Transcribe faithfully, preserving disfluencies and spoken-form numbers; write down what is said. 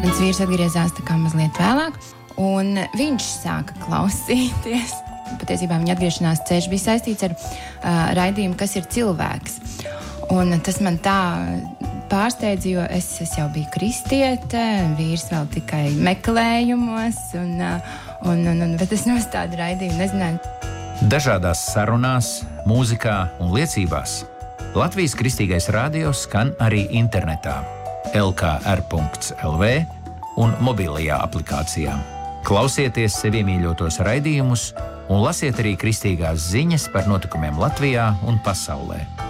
Mans vīrs atgriezās tā kā mazliet vēlāk, un viņš sāka klausīties. Patiesībā viņa atgriešanās ceļš bija saistīts ar uh, raidījumu, kas ir cilvēks. Un tas man tā pārsteidza, jo es, es jau biju kristiete, vīrs vēl tikai meklējumos, un, uh, un, un, un, bet es no tādu raidījumu nezināju. Dažādās sarunās, mūzikā un liecībās Latvijas Kristīgais radio skan arī internetā el ka er punkts el vē un mobilajā aplikācijā. Klausieties sevi iemīļotos raidījumus un lasiet arī kristīgās ziņas par notikumiem Latvijā un pasaulē.